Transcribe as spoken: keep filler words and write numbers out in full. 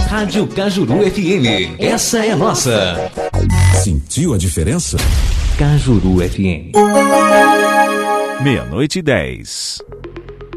Rádio Cajuru F M. Essa é nossa. Sentiu a diferença? Cajuru F M. Meia-noite e dez.